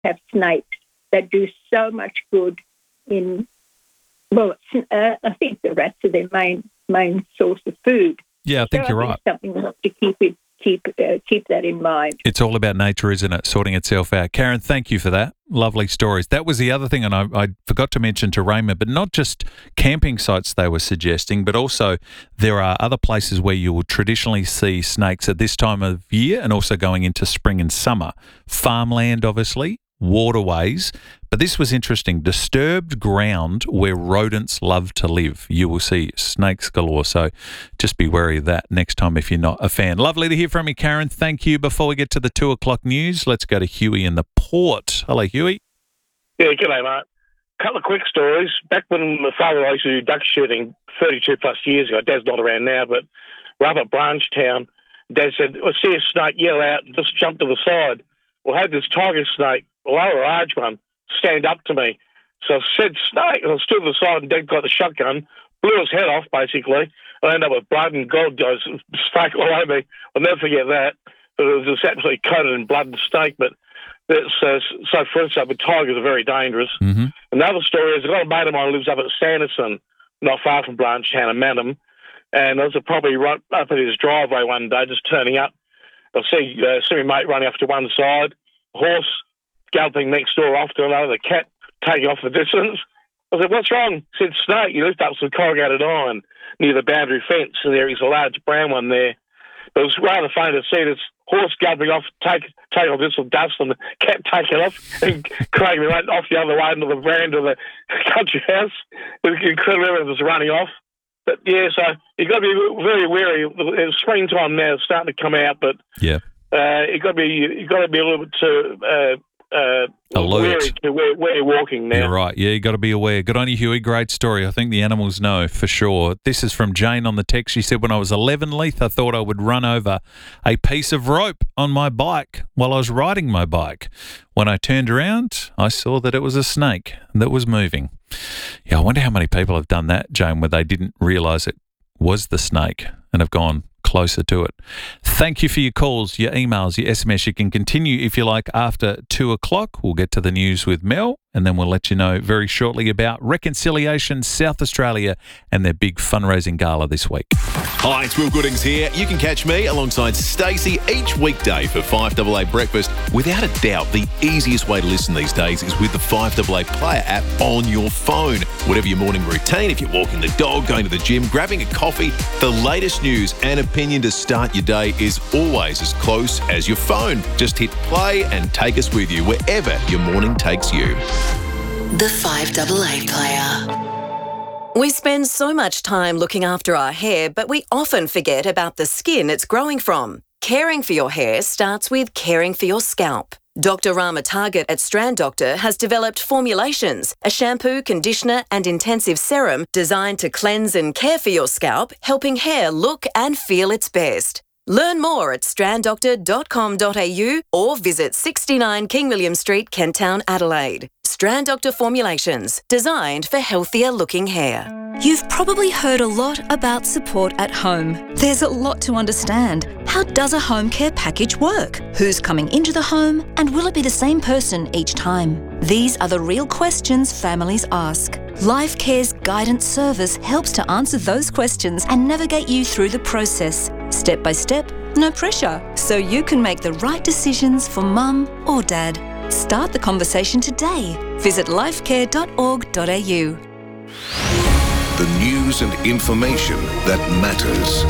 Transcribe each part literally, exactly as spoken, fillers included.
have snakes that do so much good in, well, uh, I think the rats are their main main source of food. Yeah, I think so you're I right. Think something we have to keep it, keep uh, keep that in mind. It's all about nature, isn't it? Sorting itself out. Karen, thank you for that. Lovely stories. That was the other thing, and I, I forgot to mention to Raymond, but not just camping sites they were suggesting, but also there are other places where you will traditionally see snakes at this time of year and also going into spring and summer. Farmland, obviously, waterways. But this was interesting. Disturbed ground where rodents love to live. You will see snakes galore. So just be wary of that next time if you're not a fan. Lovely to hear from you, Karen. Thank you. Before we get to the two o'clock news, let's go to Huey in the Port. Hello, Huey. Yeah, g'day, mate. A couple of quick stories. Back when my father and I used to do duck shooting thirty-two plus years ago, Dad's not around now, but we're up at Branchtown. Dad said, I see a snake, yell out, and just jump to the side. Well, I had this tiger snake, a large one, stand up to me. So I said snake, and I stood to the side, and Dad got the shotgun, blew his head off, basically. I ended up with blood and gold goes snake all over me. I'll never forget that. But it was just absolutely coated in blood and steak. But that's, uh, so for instance, but tigers are very dangerous. Mm-hmm. Another story is I've got a mate of mine who lives up at Sanderson, not far from Branchtown and Madam. And I was probably right up at his driveway one day, just turning up. I see, uh, see my mate running off to one side, horse galloping next door off to another, the cat taking off the distance. I said, what's wrong? He said, snake. He lifted up some corrugated iron near the boundary fence, and there is a large brown one there. But it was rather funny to see this horse galloping off, take, take off this little dust, and the cat taking off, and Craig went off the other way into the veranda of the country house. It was incredible, everyone was running off. But yeah, so you've got to be very wary. It's springtime now, it's starting to come out, but yeah, uh, you've got to be you've got to be a little bit too uh, uh, alert wary to where, where you're walking now. You're right. Yeah, you've got to be aware. Good on you, Huey. Great story. I think the animals know for sure. This is from Jane on the text. She said, when I was eleven, Leith, I thought I would run over a piece of rope on my bike while I was riding my bike. When I turned around, I saw that it was a snake that was moving. Yeah, I wonder how many people have done that, Jane, where they didn't realise it was the snake and have gone closer to it. Thank you for your calls, your emails, your S M S. You can continue, if you like, after two o'clock. We'll get to the news with Mel, and then we'll let you know very shortly about Reconciliation South Australia and their big fundraising gala this week. Hi, it's Will Goodings here. You can catch me alongside Stacey each weekday for five A A Breakfast. Without a doubt, the easiest way to listen these days is with the five A A Player app on your phone. Whatever your morning routine, if you're walking the dog, going to the gym, grabbing a coffee, the latest news and opinion to start your day is always as close as your phone. Just hit play and take us with you wherever your morning takes you. The five A A Player. We spend so much time looking after our hair, but we often forget about the skin it's growing from. Caring for your hair starts with caring for your scalp. Doctor Rama Target at Strand Doctor has developed Formulations, a shampoo, conditioner and intensive serum designed to cleanse and care for your scalp, helping hair look and feel its best. Learn more at strand doctor dot com dot a u or visit sixty-nine King William Street, Kent Town, Adelaide. Strand Doctor Formulations, designed for healthier looking hair. You've probably heard a lot about support at home. There's a lot to understand. How does a home care package work? Who's coming into the home? And will it be the same person each time? These are the real questions families ask. Life Care's guidance service helps to answer those questions and navigate you through the process, step by step, no pressure, so you can make the right decisions for mum or dad. Start the conversation today. Visit lifecare dot org dot a u. The news and information that matters.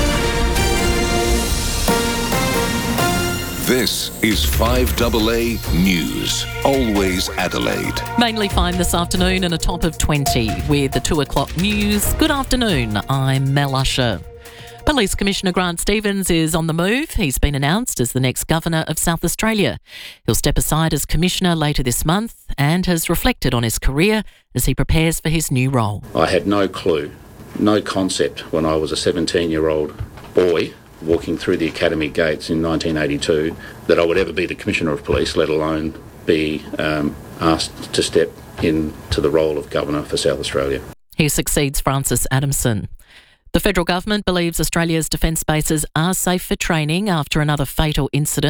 This is five A A News. Always Adelaide. Mainly fine this afternoon and a top of twenty with the two o'clock news. Good afternoon, I'm Mel Usher. Police Commissioner Grant Stevens is on the move. He's been announced as the next Governor of South Australia. He'll step aside as Commissioner later this month and has reflected on his career as he prepares for his new role. I had no clue, no concept when I was a seventeen-year-old boy walking through the academy gates in nineteen eighty-two that I would ever be the Commissioner of Police, let alone be um, asked to step into the role of Governor for South Australia. He succeeds Francis Adamson. The federal government believes Australia's defence bases are safe for training after another fatal incident.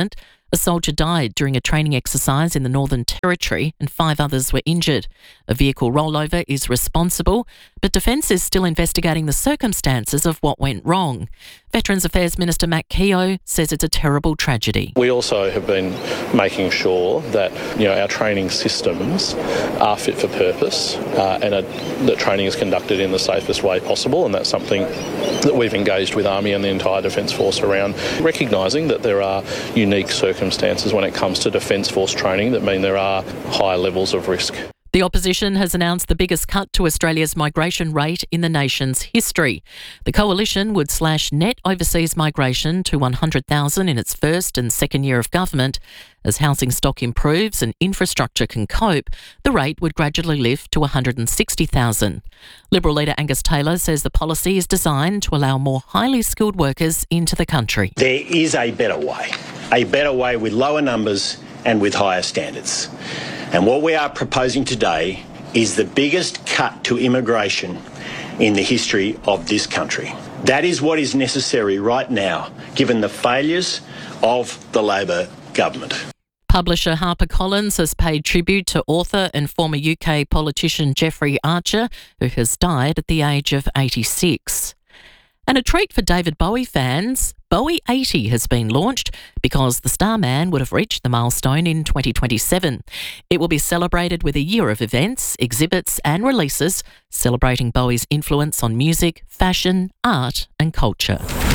A soldier died during a training exercise in the Northern Territory and five others were injured. A vehicle rollover is responsible, but Defence is still investigating the circumstances of what went wrong. Veterans Affairs Minister Matt Keogh says it's a terrible tragedy. We also have been making sure that you know our training systems are fit for purpose uh, and are, that training is conducted in the safest way possible, and that's something that we've engaged with Army and the entire Defence Force around, recognising that there are unique circumstances when it comes to Defence Force training that mean there are high levels of risk. The opposition has announced the biggest cut to Australia's migration rate in the nation's history. The coalition would slash net overseas migration to one hundred thousand in its first and second year of government. As housing stock improves and infrastructure can cope, the rate would gradually lift to one hundred sixty thousand. Liberal leader Angus Taylor says the policy is designed to allow more highly skilled workers into the country. There is a better way, a better way with lower numbers and with higher standards. And what we are proposing today is the biggest cut to immigration in the history of this country. That is what is necessary right now, given the failures of the Labor government. Publisher HarperCollins has paid tribute to author and former U K politician Jeffrey Archer, who has died at the age of eighty-six. And a treat for David Bowie fans, Bowie eighty has been launched because the Starman would have reached the milestone in twenty twenty-seven. It will be celebrated with a year of events, exhibits and releases celebrating Bowie's influence on music, fashion, art and culture.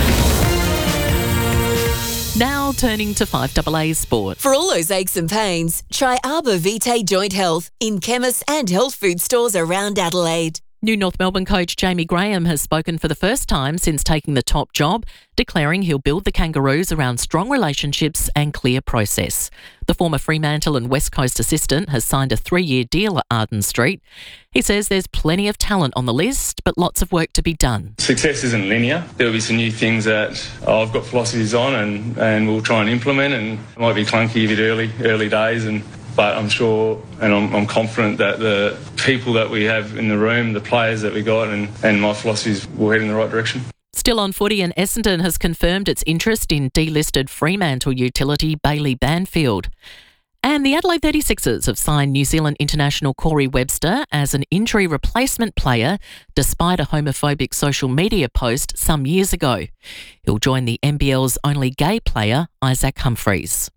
Now turning to five A A Sport. For all those aches and pains, try Arbor Vitae Joint Health in chemists and health food stores around Adelaide. New North Melbourne coach Jamie Graham has spoken for the first time since taking the top job, declaring he'll build the Kangaroos around strong relationships and clear process. The former Fremantle and West Coast assistant has signed a three-year deal at Arden Street. He says there's plenty of talent on the list, but lots of work to be done. Success isn't linear. There'll be some new things that I've got philosophies on and, and we'll try and implement, and it might be clunky a bit early, early days, and but I'm sure and I'm, I'm confident that the people that we have in the room, the players that we got, and, and my philosophies will head in the right direction. Still on footy, and Essendon has confirmed its interest in delisted Fremantle utility Bailey Banfield. And the Adelaide thirty-sixers have signed New Zealand international Corey Webster as an injury replacement player despite a homophobic social media post some years ago. He'll join the N B L's only gay player, Isaac Humphries.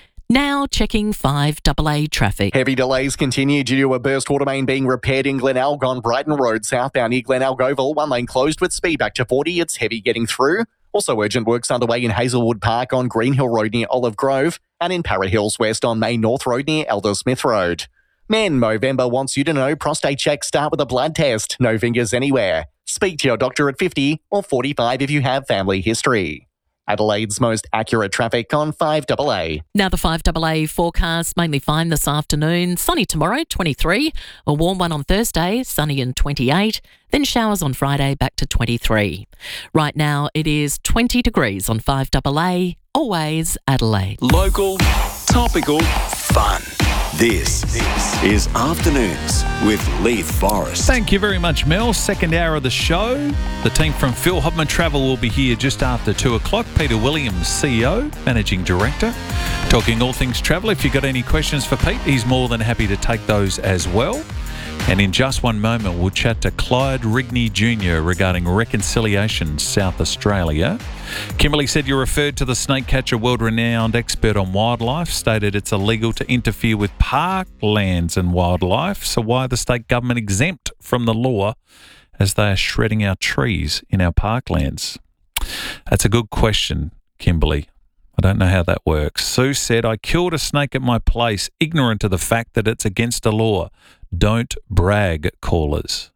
Now checking five A A traffic. Heavy delays continue due to a burst water main being repaired in Glenelg on Brighton Road southbound near Glenelg Oval. One lane closed with speed back to forty. It's heavy getting through. Also urgent works underway in Hazelwood Park on Greenhill Road near Olive Grove and in Parrot Hills West on Main North Road near Elder Smith Road. Men, Movember wants you to know prostate checks start with a blood test. No fingers anywhere. Speak to your doctor at fifty or forty-five if you have family history. Adelaide's most accurate traffic on five A A. Now the five A A forecast, mainly fine this afternoon. Sunny tomorrow, twenty-three. A warm one on Thursday, sunny and twenty-eight. Then showers on Friday, back to twenty-three. Right now it is twenty degrees on five A A. Always Adelaide. Local, topical, fun. This is Afternoons with Leith Forrest. Thank you very much, Mel. Second hour of the show. The team from Phil Hopman Travel will be here just after two o'clock. Peter Williams, C E O, Managing Director, talking all things travel. If you've got any questions for Pete, he's more than happy to take those as well. And in just one moment, we'll chat to Clyde Rigney Junior regarding Reconciliation South Australia. Kimberly said you referred to the snake catcher, world-renowned expert on wildlife, stated it's illegal to interfere with parklands and wildlife. So why are the state government exempt from the law as they are shredding our trees in our parklands? That's a good question, Kimberly. I don't know how that works. Sue said, I killed a snake at my place, ignorant of the fact that it's against the law. Don't brag, callers.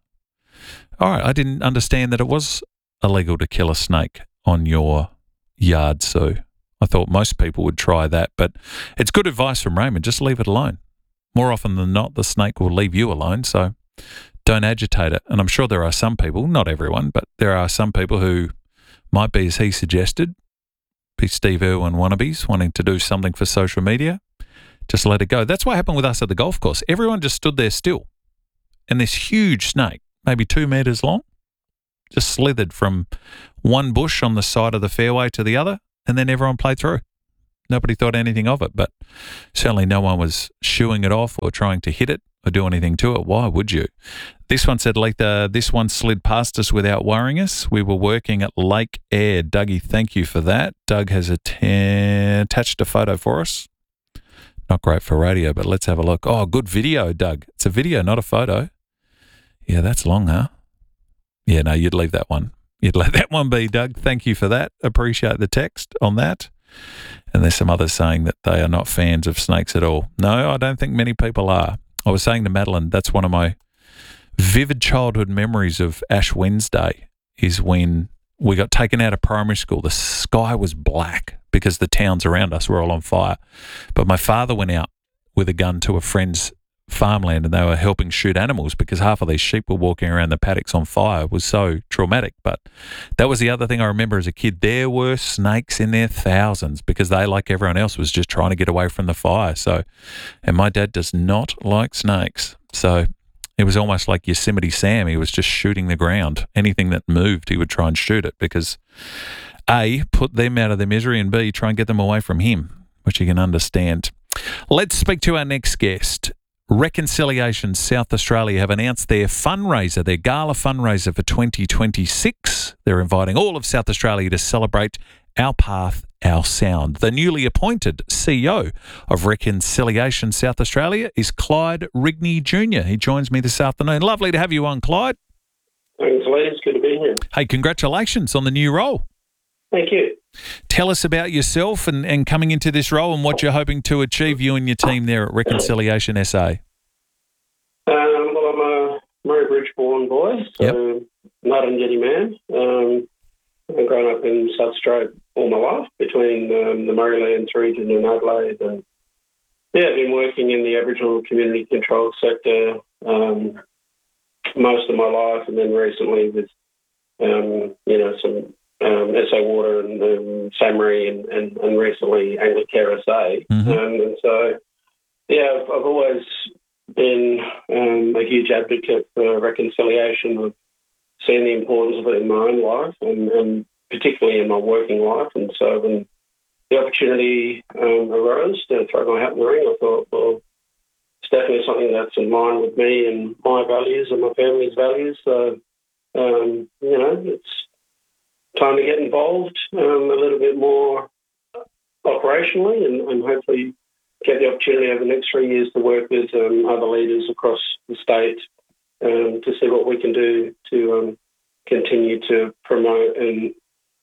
All right, I didn't understand that it was illegal to kill a snake on your yard, Sue. I thought most people would try that, but it's good advice from Raymond. Just leave it alone. More often than not, the snake will leave you alone, so don't agitate it. And I'm sure there are some people, not everyone, but there are some people who might be, as he suggested, be Steve Irwin wannabes wanting to do something for social media. Just let it go. That's what happened with us at the golf course. Everyone just stood there still. And this huge snake, maybe two metres long, just slithered from one bush on the side of the fairway to the other, and then everyone played through. nobody thought anything of it. But certainly no one was shooing it off or trying to hit it or do anything to it. Why would you? This one said, Letha, this one slid past us without worrying us. We were working at Lake Air. Dougie, thank you for that. Doug has atta- attached a photo for us. Not great for radio, but let's have a look. Oh, good video, Doug. It's a video, not a photo. Yeah, that's long, huh? Yeah, no, you'd leave that one. You'd let that one be, Doug. Thank you for that. Appreciate the text on that. And there's some others saying that they are not fans of snakes at all. No, I don't think many people are. I was saying to Madeline, that's one of my vivid childhood memories of Ash Wednesday is when we got taken out of primary school. The sky was black because the towns around us were all on fire. But my father went out with a gun to a friend's farmland and they were helping shoot animals because half of these sheep were walking around the paddocks on fire. It was so traumatic. But that was the other thing I remember as a kid. There were snakes in their thousands because they, like everyone else, was just trying to get away from the fire. So, and my dad does not like snakes. So it was almost like Yosemite Sam. He was just shooting the ground. Anything that moved, he would try and shoot it because A, put them out of their misery, and B, try and get them away from him, which you can understand. Let's speak to our next guest. Reconciliation South Australia have announced their fundraiser, their gala fundraiser for twenty twenty-six. They're inviting all of South Australia to celebrate Our Path, Our Sound. The newly appointed C E O of Reconciliation South Australia is Clyde Rigney Junior He joins me this afternoon. Lovely to have you on, Clyde. Thanks, Lee. It's good to be here. Hey, congratulations on the new role. Thank you. Tell us about yourself and, and coming into this role and what you're hoping to achieve, you and your team there at Reconciliation S A. Um, well, I'm a Murray Bridge-born boy, so yep. Not a Yeti man. Um, I've grown up in South Australia all my life, between um, the Murraylands region and Adelaide. And, yeah, I've been working in the Aboriginal community control sector um, most of my life, and then recently with, um, you know, some um, S A Water and um, SAMRI and, and, and recently Anglicare S A. Mm-hmm. Um, and so, yeah, I've, I've always been um, a huge advocate for reconciliation. I've seen the importance of it in my own life and, and particularly in my working life. And so when the opportunity um, arose to throw my hat in the ring, I thought, well, it's definitely something that's in line with me and my values and my family's values. So, um, you know, it's time to get involved um, a little bit more operationally and, and hopefully get the opportunity over the next three years to work with um, other leaders across the state um, to see what we can do to um, continue to promote and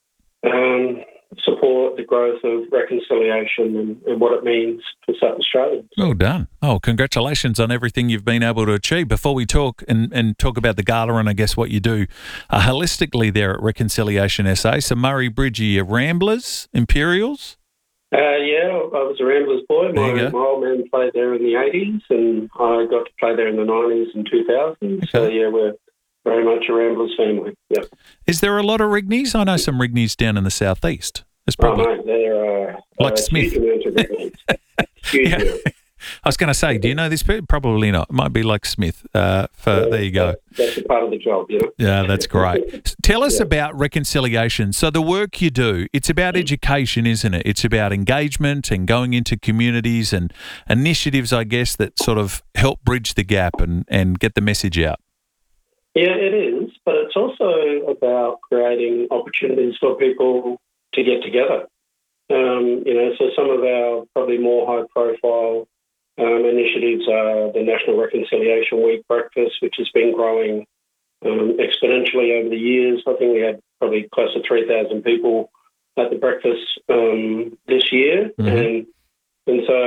um, support the growth of reconciliation and, and what it means for South Australia. Well done. Oh, congratulations on everything you've been able to achieve. Before we talk and, and talk about the gala and I guess what you do uh, holistically there at Reconciliation S A, so Murray Bridge, are you Ramblers, Imperials? Uh, yeah, I was a Ramblers boy. My, my old man played there in the eighties and I got to play there in the nineties and two thousands. Okay. So, yeah, we're very much a Ramblers family. Yep. Is there a lot of Rigneys? I know some Rigneys down in the southeast. There's probably oh, mate, there are like uh, Smith. Huge amounts of Rigneys. Huge yeah. amount. I was going to say, do you know this? Probably not. It might be like Smith. Uh, for yeah, there you go. That's a part of the job, you know. Yeah, that's great. Tell us yeah. about reconciliation. So the work you do, it's about education, isn't it? It's about engagement and going into communities and initiatives, I guess, that sort of help bridge the gap and, and get the message out. Yeah, it is, but it's also about creating opportunities for people to get together. Um, you know, so some of our probably more high-profile um, initiatives are the National Reconciliation Week breakfast, which has been growing um, exponentially over the years. I think we had probably close to three thousand people at the breakfast um, this year, mm-hmm. and and so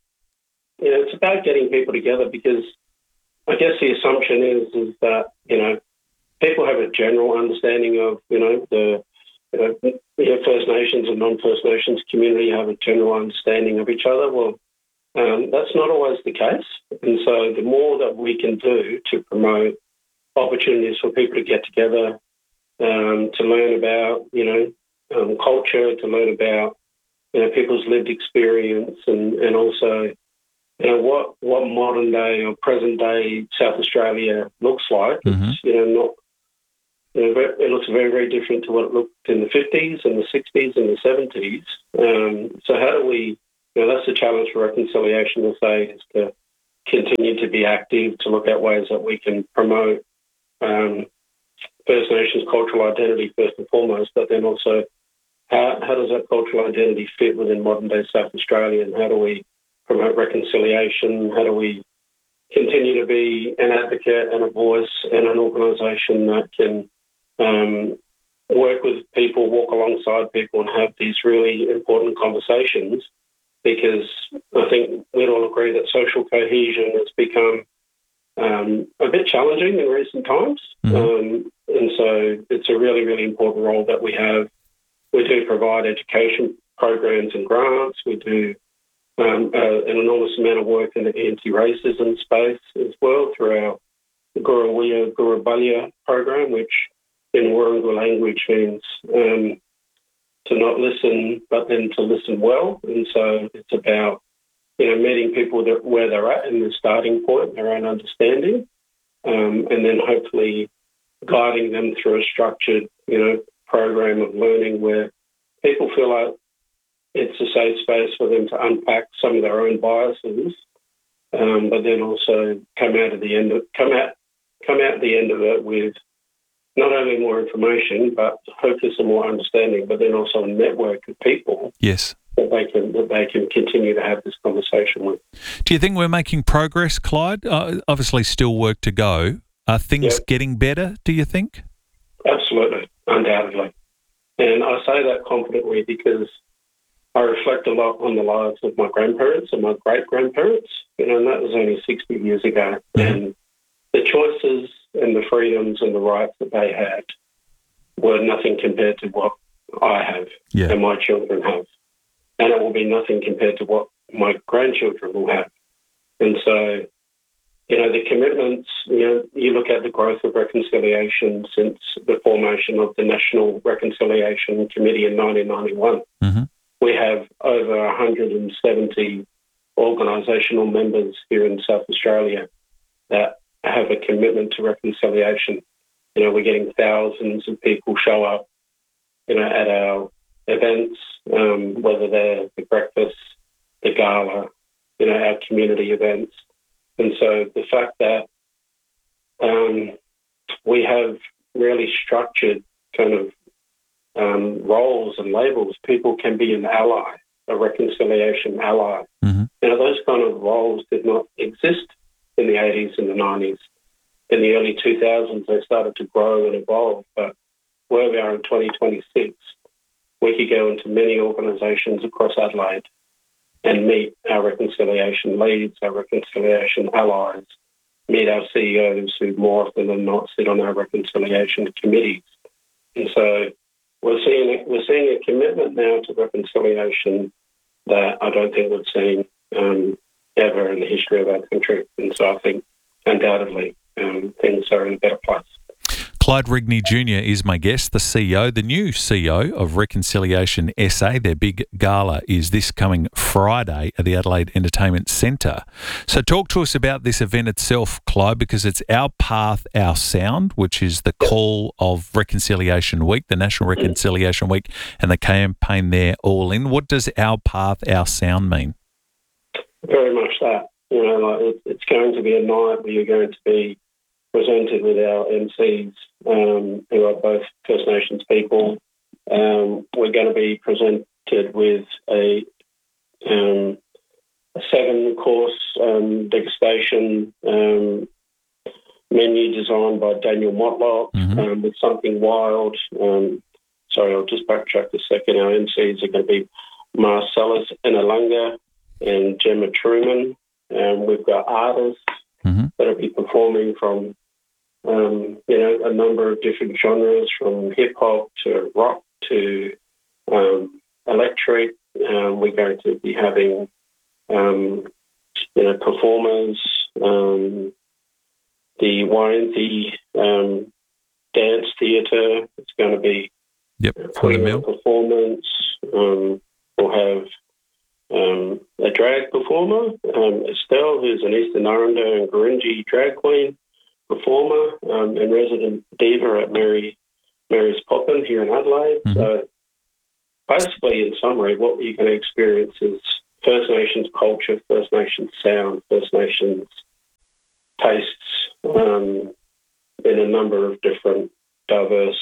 you know, it's about getting people together because I guess the assumption is is that, you know, people have a general understanding of, you know, the you know, you know, First Nations and non-First Nations community have a general understanding of each other. Well, um, that's not always the case. And so the more that we can do to promote opportunities for people to get together, um, to learn about, you know, um, culture, to learn about, you know, people's lived experience and, and also, you know, what, what modern day or present day South Australia looks like. Mm-hmm. It's, you know, not you know, it looks very, very different to what it looked in the fifties and the sixties and the seventies. Um, so how do we, you know, that's the challenge for Reconciliation S A, is to continue to be active, to look at ways that we can promote um, First Nations cultural identity first and foremost, but then also how, how does that cultural identity fit within modern-day South Australia, and how do we promote reconciliation? How do we continue to be an advocate and a voice and an organisation that can um, work with people, walk alongside people and have these really important conversations? Because I think we'd all agree that social cohesion has become um, a bit challenging in recent times. Mm-hmm. Um, and so it's a really, really important role that we have. We do provide education programs and grants. We do um, uh, an enormous amount of work in the anti-racism space as well through our Gurruwia Gurrubalya program, which in Wurrungu language means um, to not listen, but then to listen well. And so it's about, you know, meeting people that, where they're at in the starting point, their own understanding, um, and then hopefully guiding them through a structured, you know, program of learning where people feel like it's a safe space for them to unpack some of their own biases, um, but then also come out of the end of, come out come out the end of it with not only more information, but hopefully some more understanding, but then also a network of people. Yes. That they can that they can continue to have this conversation with. Do you think we're making progress, Clyde? Uh, obviously, still work to go. Are things yep. getting better, do you think? Absolutely, undoubtedly. And I say that confidently because I reflect a lot on the lives of my grandparents and my great-grandparents, you know, and that was only sixty years ago. Mm-hmm. And the choices and the freedoms and the rights that they had were nothing compared to what I have yeah. and my children have. And it will be nothing compared to what my grandchildren will have. And so, you know, the commitments, you know, you look at the growth of reconciliation since the formation of the National Reconciliation Committee in nineteen ninety-one. Mm-hmm. We have over one hundred seventy organisational members here in South Australia that have a commitment to reconciliation. You know, we're getting thousands of people show up, you know, at our events, um, whether they're the breakfast, the gala, you know, our community events. And so the fact that um, we have really structured kind of um, roles and labels, people can be an ally, a reconciliation ally. Mm-hmm. You know, those kind of roles did not exist in the eighties and the nineties. In the early two thousands, they started to grow and evolve. But where we are in twenty twenty-six, we could go into many organisations across Adelaide and meet our reconciliation leads, our reconciliation allies, meet our C E Os who more often than not sit on our reconciliation committees. And so we're seeing we're seeing a commitment now to reconciliation that I don't think we've seen um, ever in the history of our country. And so I think undoubtedly um, things are in a better place. Clyde Rigney Junior is my guest, the C E O, the new C E O of Reconciliation S A. Their big gala is this coming Friday at the Adelaide Entertainment Centre. So talk to us about this event itself, Clyde, because it's Our Path, Our Sound, which is the call of Reconciliation Week, the National Reconciliation Week, and the campaign there, All In. What does Our Path, Our Sound mean? Very much that. You know, like it's going to be a night where you're going to be presented with our M Cs, um, who are both First Nations people. Um, we're going to be presented with a, um, a seven-course um, degustation um, menu designed by Daniel Motlock, mm-hmm. um, with Something Wild. Um, sorry, I'll just backtrack a second. Our M Cs are going to be Marcellus Inalunga and Gemma Truman. Um, we've got artists mm-hmm. that will be performing from Um, you know, a number of different genres, from hip-hop to rock to um, electric. Um, we're going to be having, um, you know, performers, um, the Warranty um, Dance Theatre. It's going to be yep, putting on a performance. Um, we'll have um, a drag performer, um, Estelle, who's an Eastern Arundel and Gurindji drag queen performer um, and resident diva at Mary Mary's Poppin here in Adelaide. Mm-hmm. So basically, in summary, what you're going to experience is First Nations culture, First Nations sound, First Nations tastes um, in a number of different diverse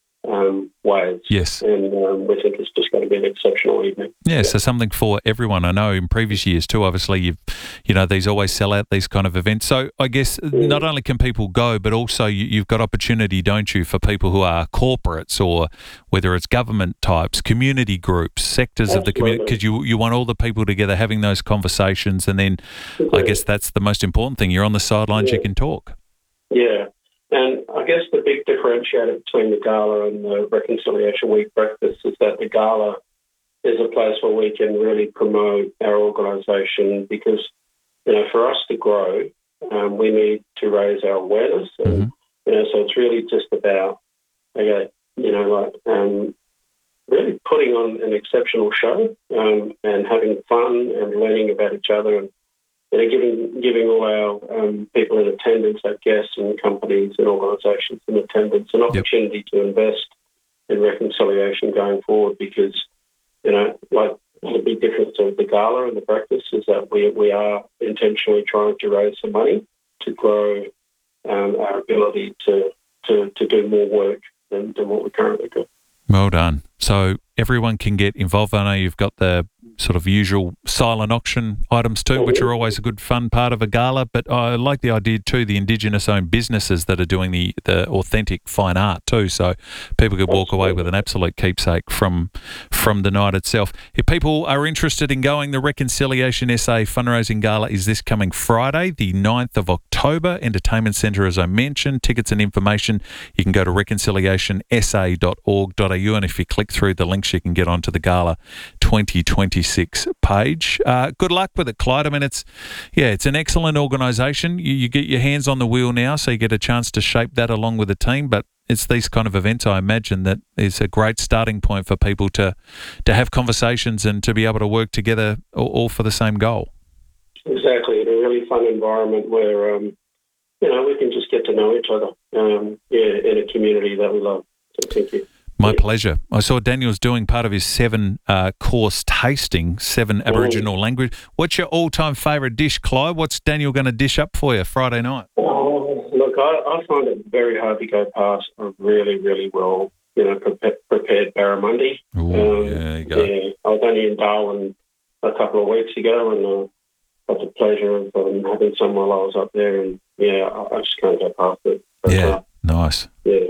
um, ways. Yes. And um, we think it's just going to be an exceptional evening. Yeah, yeah, so something for everyone. I know in previous years too, obviously, you've, you know, these always sell out, these kind of events. So I guess mm. not only can people go, but also you, you've got opportunity, don't you, for people who are corporates or whether it's government types, community groups, sectors Absolutely. Of the community, because you, you want all the people together having those conversations. And then mm-hmm. I guess that's the most important thing. You're on the sidelines, yeah. you can talk. Yeah. And I guess the big differentiator between the gala and the Reconciliation Week breakfast is that the gala is a place where we can really promote our organisation because, you know, for us to grow, um, we need to raise our awareness. And, mm-hmm. you know, so it's really just about, okay, you know, like um, really putting on an exceptional show um, and having fun and learning about each other and, you know, giving giving all our um, people in attendance, our guests and companies and organisations in attendance, an opportunity yep. to invest in reconciliation going forward because, you know, like the big difference of the gala and the breakfast is that we we are intentionally trying to raise some money to grow um, our ability to, to, to do more work than, than what we currently do. Well done. So everyone can get involved. I know you've got the sort of usual silent auction items too, which are always a good fun part of a gala, but I like the idea too, the Indigenous-owned businesses that are doing the, the authentic fine art too, so people could walk away with an absolute keepsake from from the night itself. If people are interested in going, the Reconciliation S A Fundraising Gala is this coming Friday, the ninth of October, Entertainment Centre as I mentioned. Tickets and information, you can go to reconciliation s a dot org dot a u, and if you click through the links you can get onto the Gala twenty twenty-six page. Uh, good luck with it, Clyde. I mean, it's yeah, it's an excellent organisation. You, you get your hands on the wheel now, so you get a chance to shape that along with the team. But it's these kind of events, I imagine, that is a great starting point for people to to have conversations and to be able to work together all, all for the same goal. Exactly, in a really fun environment where um, you know we can just get to know each other. Um, yeah, in a community that we love. So thank you. My pleasure. I saw Daniel's doing part of his seven uh, course tasting, seven oh. Aboriginal language. What's your all-time favourite dish, Clyde? What's Daniel going to dish up for you Friday night? Oh, look, I, I find it very hard to go past a really, really well, you know, pre- prepared barramundi. Ooh, um, yeah, there you go. Yeah, I was only in Darwin a couple of weeks ago and uh, got the pleasure of um, having some while I was up there, and yeah, I, I just can't go past it. But, yeah. Uh, Nice. Yeah.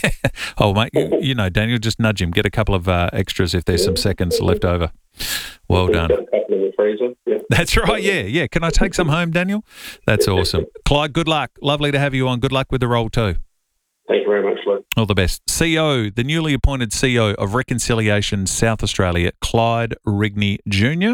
oh, mate, you, you know, Daniel, just nudge him. Get a couple of uh, extras if there's yeah. some seconds left over. Well done. Got a couple in the freezer. Yeah. That's right, yeah, yeah. Can I take some home, Daniel? That's awesome. Clyde, good luck. Lovely to have you on. Good luck with the role too. Thank you very much, Luke. All the best. C E O, the newly appointed C E O of Reconciliation South Australia, Clyde Rigney Junior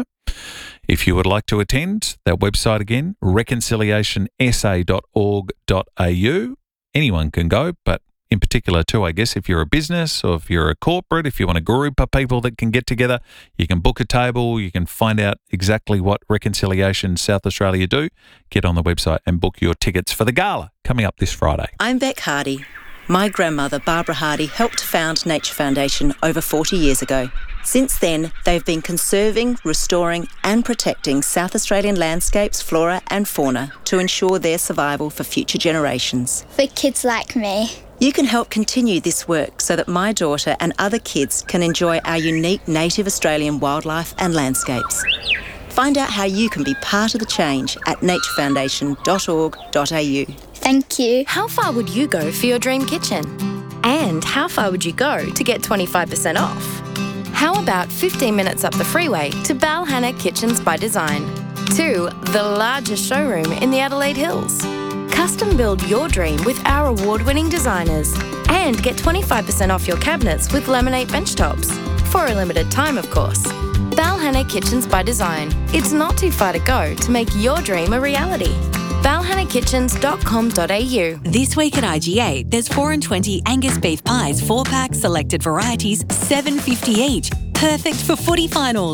If you would like to attend, that website again, reconciliation s a dot org dot a u. Anyone can go, but in particular too, I guess, if you're a business or if you're a corporate, if you want a group of people that can get together, you can book a table, you can find out exactly what Reconciliation South Australia do. Get on the website and book your tickets for the gala coming up this Friday. I'm Beck Hardy. My grandmother, Barbara Hardy, helped found Nature Foundation over forty years ago. Since then, they've been conserving, restoring and protecting South Australian landscapes, flora and fauna to ensure their survival for future generations. For kids like me. You can help continue this work so that my daughter and other kids can enjoy our unique native Australian wildlife and landscapes. Find out how you can be part of the change at nature foundation dot org dot a u. Thank you. How far would you go for your dream kitchen? And how far would you go to get twenty-five percent off? How about fifteen minutes up the freeway to Balhanna Kitchens by Design, to the largest showroom in the Adelaide Hills? Custom build your dream with our award-winning designers and get twenty-five percent off your cabinets with laminate bench tops. For a limited time, of course. Balhanna Kitchens by Design. It's not too far to go to make your dream a reality. balhanna kitchens dot com dot a u. This week at I G A, there's four and twenty Angus beef pies, four pack, selected varieties, seven fifty each. Perfect for footy finals.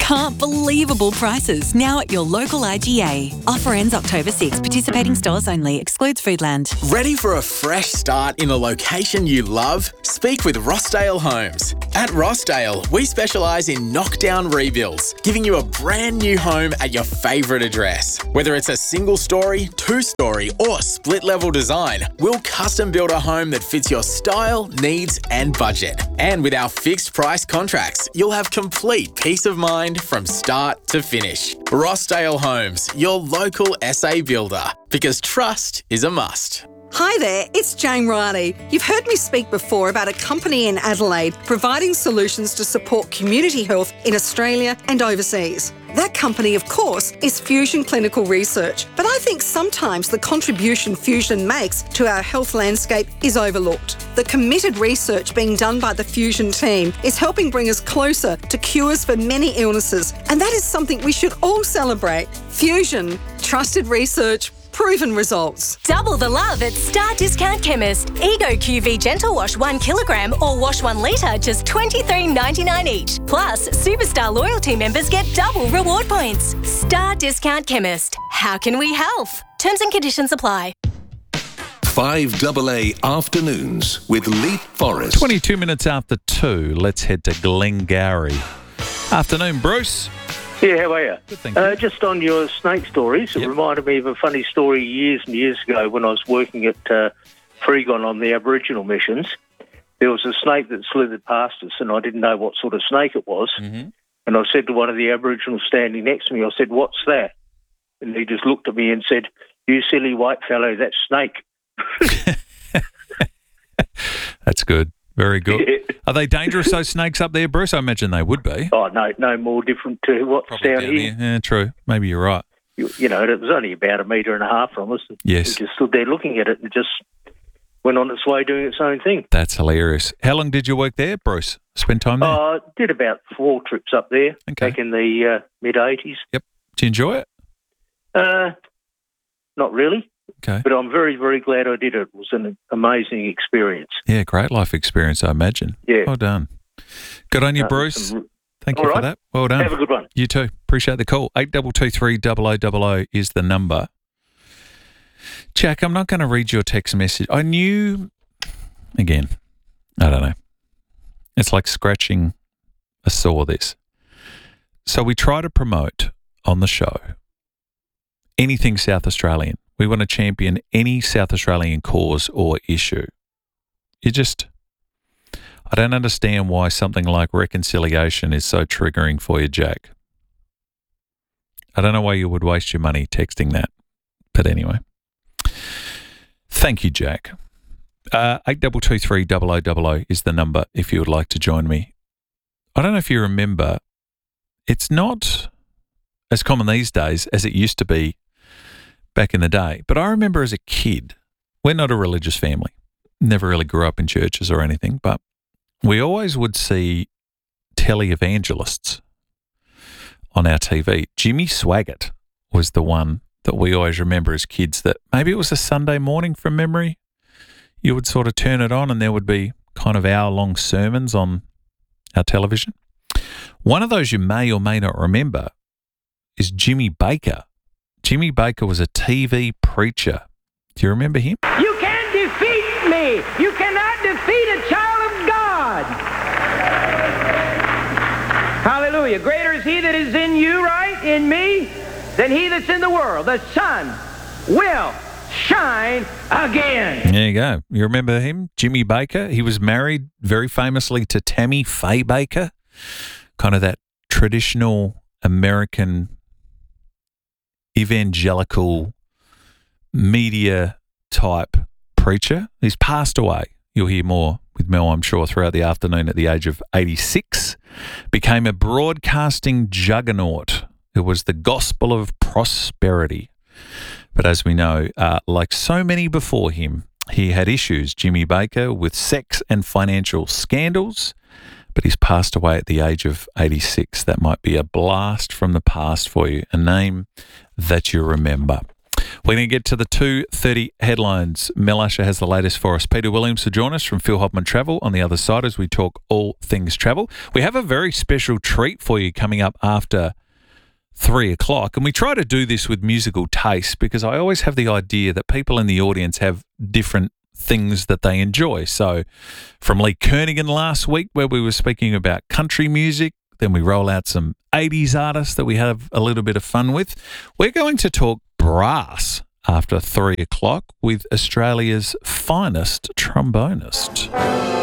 Can't believable prices now at your local I G A. Offer ends October sixth. Participating stores only. Excludes Foodland. Ready for a fresh start in a location you love? Speak with Rossdale Homes. At Rossdale, we specialise in knockdown rebuilds, giving you a brand new home at your favourite address. Whether it's a single story, two story or split level design, we'll custom build a home that fits your style, needs and budget. And with our fixed price contracts, you'll have complete peace of mind from start to finish. Rossdale Homes, your local S A builder, because trust is a must. Hi there, it's Jane Riley. You've heard me speak before about a company in Adelaide providing solutions to support community health in Australia and overseas. That company, of course, is Fusion Clinical Research, but I think sometimes the contribution Fusion makes to our health landscape is overlooked. The committed research being done by the Fusion team is helping bring us closer to cures for many illnesses, and that is something we should all celebrate. Fusion, trusted research, proven results. Double the love at Star Discount Chemist. Ego Q V Gentle Wash one kilogram or Wash one litre, just twenty-three ninety-nine each. Plus, Superstar Loyalty members get double reward points. Star Discount Chemist. How can we help? Terms and conditions apply. five double A Afternoons with Leith Forrest. twenty-two minutes after two, let's head to Glengarry. Afternoon, Bruce. Yeah, how are you? Good, thank uh, you. Just on your snake stories, Yep. it reminded me of a funny story years and years ago when I was working at uh, Freegon on the Aboriginal missions. There was a snake that slithered past us, and I didn't know what sort of snake it was. Mm-hmm. And I said to one of the Aboriginals standing next to me, I said, "What's that?" And he just looked at me and said, "You silly white fellow, that's snake." That's good. Very good. Yeah. Are they dangerous, those snakes up there, Bruce? I imagine they would be. Oh, no, no more different to what's Probably down, down here. here. Yeah, true. Maybe you're right. You, you know, it was only about a metre and a half from us. Yes. We just stood there looking at it and just went on its way doing its own thing. That's hilarious. How long did you work there, Bruce? Spend time there? I uh, did about four trips up there Okay. back in the uh, mid-eighties. Yep. Did you enjoy it? Uh, not really. Okay. But I'm very, very glad I did it. It was an amazing experience. Yeah, great life experience, I imagine. Yeah. Well done. Good on you, Uh, Bruce. some- Thank All you for right. that. Well done. Have a good one. You too. Appreciate the call. eight two two three double oh double oh is the number. Jack, I'm not going to read your text message. I knew, again, I don't know. It's like scratching a sore, this. So we try to promote on the show anything South Australian. We want to champion any South Australian cause or issue. You just, I don't understand why something like reconciliation is so triggering for you, Jack. I don't know why you would waste your money texting that. But anyway. Thank you, Jack. Uh, eight two two three double oh double oh is the number if you would like to join me. I don't know if you remember, it's not as common these days as it used to be back in the day. But I remember as a kid, we're not a religious family. Never really grew up in churches or anything, but we always would see televangelists on our T V. Jimmy Swaggart was the one that we always remember as kids, that maybe it was a Sunday morning from memory. You would sort of turn it on and there would be kind of hour-long sermons on our television. One of those you may or may not remember is Jimmy Baker. Jimmy Baker was a T V preacher. Do you remember him? You can't defeat me. You cannot defeat a child of God. Hallelujah. Greater is he that is in you, right, in me, than he that's in the world. The sun will shine again. There you go. You remember him? Jimmy Baker. He was married very famously to Tammy Faye Baker, kind of that traditional American evangelical media type preacher. He's passed away. You'll hear more with Mel, I'm sure, throughout the afternoon at the age of eighty-six. Became a broadcasting juggernaut. It was the gospel of prosperity. But as we know, uh, like so many before him, he had issues, Jimmy Baker, with sex and financial scandals, but he's passed away at the age of eighty-six. That might be a blast from the past for you, a name that you remember. We're going to get to the two thirty headlines. Mel Usher has the latest for us. Peter Williams will join us from Phil Hopman Travel on the other side as we talk all things travel. We have a very special treat for you coming up after three o'clock. And we try to do this with musical taste because I always have the idea that people in the audience have different things that they enjoy. So from Lee Kernaghan last week where we were speaking about country music, then we roll out some eighties artists that we have a little bit of fun with. We're going to talk brass after three o'clock with Australia's finest trombonist.